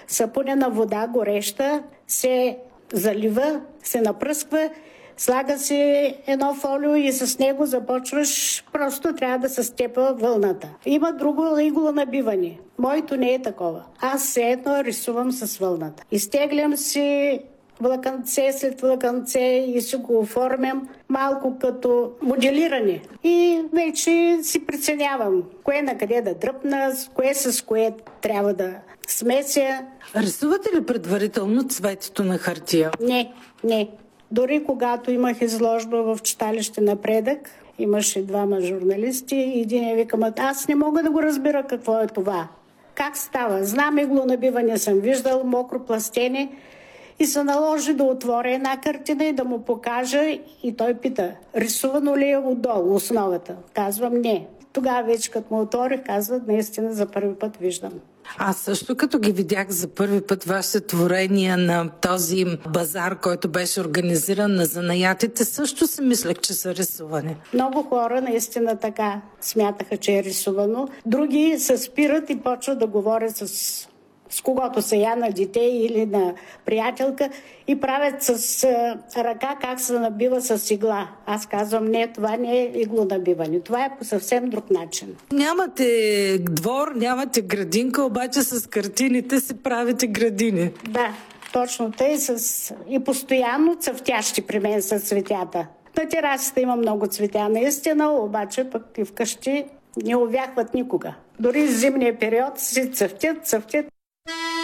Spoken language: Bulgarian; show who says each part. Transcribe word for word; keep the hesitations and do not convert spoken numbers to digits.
Speaker 1: сапунена вода, гореща, се залива, се напръсква, слага се едно фолио и с него започваш, просто трябва да се степа вълната. Има друго иглонабиване. Моето не е такова. Аз все едно рисувам с вълната. Изтеглям си влакънце след влакънце и си го оформям малко като моделиране. И вече си преценявам кое на къде да дръпна, кое с кое трябва да смеся.
Speaker 2: Рисувате ли предварително цветето на хартия?
Speaker 1: Не, не. Дори когато имах изложба в читалище Напредък, имаше двама журналисти и един я викам, аз не мога да го разбера какво е това. Как става? Знам иглонабиване, съм виждал мокро пластене и се наложи да отворя една картина и да му покажа и той пита, рисувано ли е отдолу основата? Казвам не. Тогава вече като му отворих, казва, наистина за първи път виждам.
Speaker 2: Аз също като ги видях за първи път вашите творения на този базар, който беше организиран на занаятите, също си мислех, че са рисувани.
Speaker 1: Много хора наистина така смятаха, че е рисувано. Други се спират и почват да говорят с, с когото са я на дете или на приятелка и правят с а, ръка как се набива с игла. Аз казвам, не, това не е иглонабиване. Това е по съвсем друг начин.
Speaker 2: Нямате двор, нямате градинка, обаче с картините си правите градини.
Speaker 1: Да, точно тъй с... и постоянно цъфтящи при мен са цветята. На терасата има много цветя, наистина, обаче пък и вкъщи не увяхват никога. Дори в зимния период си цъфтят, цъфтят.